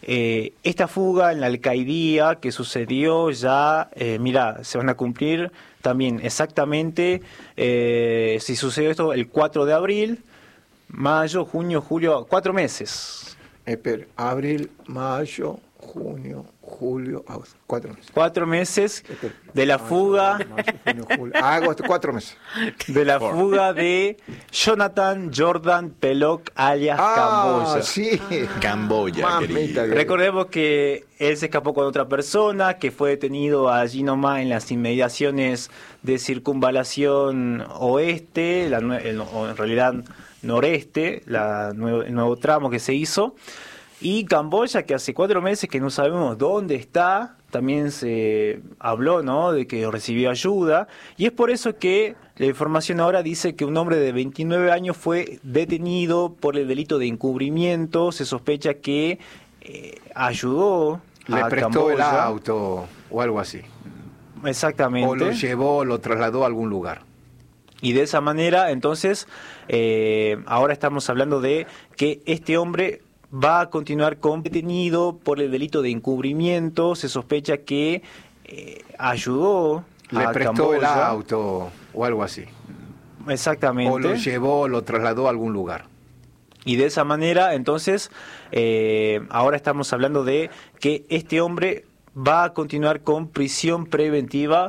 esta fuga en la alcaidía que sucedió ya, mira, se van a cumplir también exactamente, si sucedió esto el 4 de abril, mayo, junio, julio, 4 meses. Espera, abril, mayo, junio, julio, agosto, 4 meses. 4 meses Espera, de la fuga. Mayo, junio, julio, agosto, 4 meses. De la fuga de Jonathan Jordan Peloc alias Camboya. Sí. Camboya, Mamita querido. Dios. Recordemos que él se escapó con otra persona, que fue detenido allí nomás en las inmediaciones de circunvalación oeste, o en realidad noreste, el nuevo tramo que se hizo. Y Camboya, que hace 4 meses que no sabemos dónde está, también se habló, ¿no?, de que recibió ayuda. Y es por eso que la información ahora dice que un hombre de 29 años fue detenido por el delito de encubrimiento. Se sospecha que ayudó Le a prestó Camboya. el auto o algo así. Exactamente. O lo llevó, lo trasladó a algún lugar. Y de esa manera, entonces, ahora estamos hablando de que este hombre va a continuar detenido por el delito de encubrimiento. Se sospecha que ayudó Le a prestó el Camboya. auto o algo así. Exactamente. O lo llevó, lo trasladó a algún lugar. Y de esa manera, entonces, ahora estamos hablando de que este hombre va a continuar con prisión preventiva